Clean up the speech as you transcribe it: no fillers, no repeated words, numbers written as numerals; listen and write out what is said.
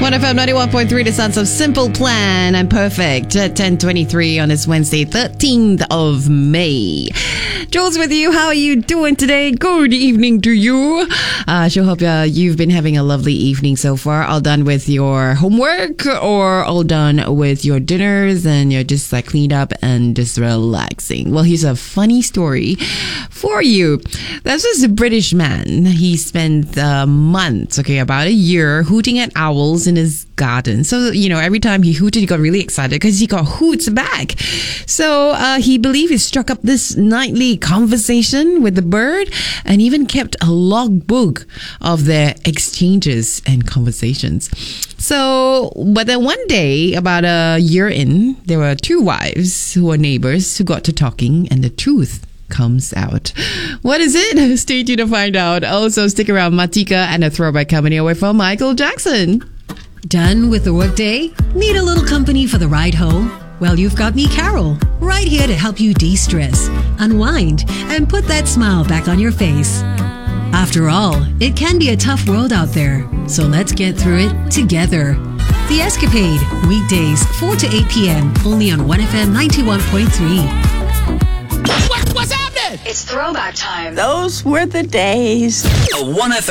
1FM 91.3, the sounds of Simple Plan and Perfect at 10:23 on this Wednesday, 13th of May. Jules with you. How are you doing today? Good evening to you. Sure hope you've been having a lovely evening so far. All done with your homework or all done with your dinners and you're just like cleaned up and just relaxing. Well, here's a funny story for you. There's this British man. He spent months, about a year, hooting at owls in his garden. So, every time he hooted, he got really excited because he got hoots back. So he believed he struck up this nightly conversation with the bird and even kept a logbook of their exchanges and conversations. So, but then one day, about a year in, there were two wives who were neighbors who got to talking and the truth comes out. What is it? Stay tuned to find out. Also, stick around. Matika and a throwback coming away from Michael Jackson. Done with the workday? Need a little company for the ride home? Well, you've got me, Carol, right here to help you de-stress, unwind, and put that smile back on your face. After all, it can be a tough world out there, so let's get through it together. The Escapade, weekdays 4 to 8 p.m. only on 1FM 91.3. What's happening? It's throwback time. Those were the days. A 1FM